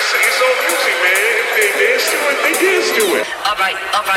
It's all music, man. If they dance to it, they dance to it. All right, all right.